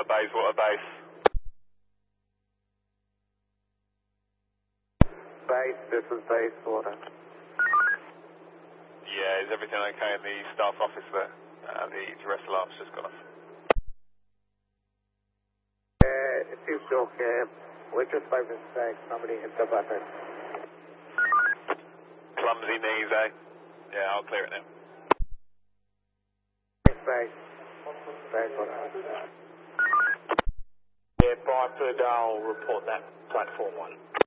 Water base. Base, this is base water. Yeah, is everything okay in the staff office there? The duress alarm's just gone off. It seems okay. We're just by mistake. Somebody hit the button. Clumsy knees, eh? Yeah, I'll clear it now. Base. Base water. Yeah, Bradford, I'll report that platform 1.